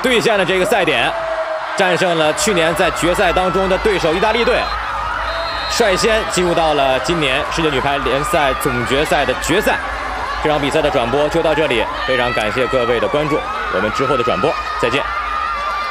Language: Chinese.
兑现了这个赛点，战胜了去年在决赛当中的对手意大利队，率先进入到了今年世界女排联赛总决赛的决赛。这场比赛的转播就到这里，非常感谢各位的关注，我们之后的转播再见。